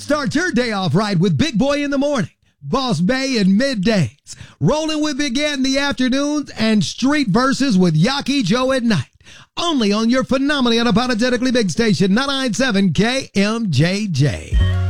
Start your day off right with Big Boy in the morning, Boss Bay in middays, Rolling with Big Ant in the afternoons, and Street Verses with Yaki Joe at night. Only on your phenomenally unapologetically big station, 997 KMJJ.